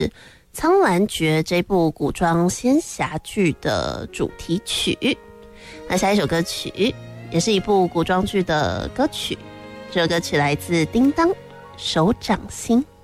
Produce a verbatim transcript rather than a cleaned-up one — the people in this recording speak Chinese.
苍兰诀这部古装仙侠剧的主题曲。那下一首歌曲也是一部古装剧的歌曲，这首歌曲来自叮当手掌心。